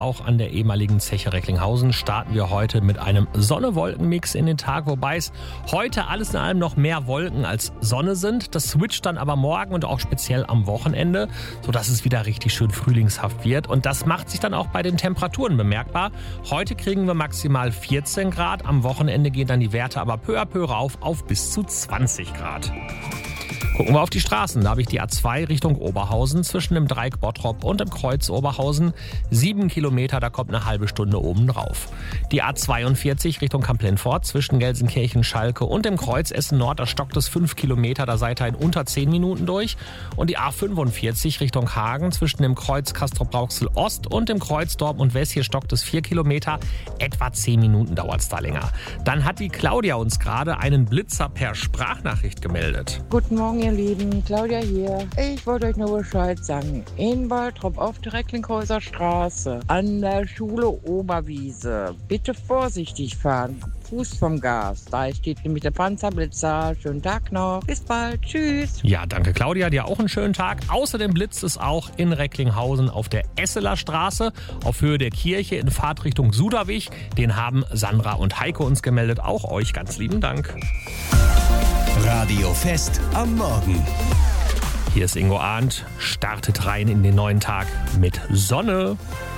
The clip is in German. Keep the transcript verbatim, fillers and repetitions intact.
Auch an der ehemaligen Zeche Recklinghausen starten wir heute mit einem Sonne-Wolken-Mix in den Tag, wobei es heute alles in allem noch mehr Wolken als Sonne sind. Das switcht dann aber morgen und auch speziell am Wochenende, sodass es wieder richtig schön frühlingshaft wird. Und das macht sich dann auch bei den Temperaturen bemerkbar. Heute kriegen wir maximal vierzehn Grad, am Wochenende gehen dann die Werte aber peu à peu rauf auf bis zu zwanzig Grad. Gucken wir auf die Straßen. Da habe ich die A zwei Richtung Oberhausen zwischen dem Dreieck Bottrop und dem Kreuz Oberhausen. Sieben Kilometer, da kommt eine halbe Stunde oben drauf. Die A zweiundvierzig Richtung Kamp-Lentfort zwischen Gelsenkirchen, Schalke und dem Kreuz Essen Nord. Da stockt es fünf Kilometer, da seid ihr in unter zehn Minuten durch. Und die A fünfundvierzig Richtung Hagen zwischen dem Kreuz Castrop-Rauxel Ost und dem Kreuz Dortmund West. Hier stockt es vier Kilometer. Etwa zehn Minuten dauert es da länger. Dann hat die Claudia uns gerade einen Blitzer per Sprachnachricht gemeldet. Guten Morgen, ihr Lieben, Claudia hier. Ich wollte euch nur Bescheid sagen. In Waltrop auf der Recklinghäuser Straße, an der Schule Oberwiese. Bitte vorsichtig fahren, Fuß vom Gas. Da steht nämlich der Panzerblitzer. Schönen Tag noch. Bis bald. Tschüss. Ja, danke Claudia, dir auch einen schönen Tag. Außerdem blitzt es auch in Recklinghausen auf der Esseler Straße auf Höhe der Kirche in Fahrtrichtung Suderwig. Den haben Sandra und Heike uns gemeldet. Auch euch ganz lieben Dank. Radio Fest am Morgen. Hier ist Ingo Arndt. Startet rein in den neuen Tag mit Sonne.